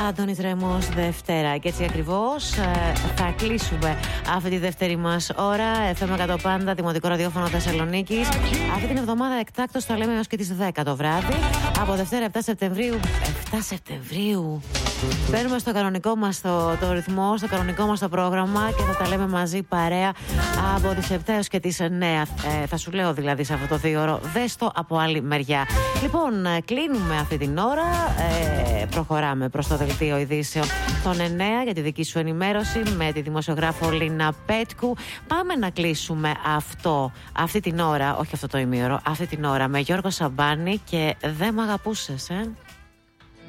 Άντωνης Ρέμος Δευτέρα. Και έτσι ακριβώς θα κλείσουμε αυτή τη δεύτερη μας ώρα. FM 100 Πάντα, Δημοτικό Ραδιόφωνο Θεσσαλονίκης. Αυτή την εβδομάδα εκτάκτως τα λέμε έως και τις 10 το βράδυ. Από Δευτέρα 7 Σεπτεμβρίου. 7 Σεπτεμβρίου. Παίρνουμε στο κανονικό μας το ρυθμό, στο κανονικό μας το πρόγραμμα και θα τα λέμε μαζί παρέα από τις 7 έως και τις 9. Θα σου λέω δηλαδή σε αυτό το 2ωρο, δες το από άλλη μεριά. Λοιπόν, κλείνουμε αυτή την ώρα. Προχωράμε προς το δελτίο ειδήσεων των 9 για τη δική σου ενημέρωση με τη δημοσιογράφο Λίνα Πέτκου. Πάμε να κλείσουμε αυτή την ώρα, όχι αυτό το ημίωρο, αυτή την ώρα με Γιώργο Σαμπάνη και «Δεν μ' αγαπούσες».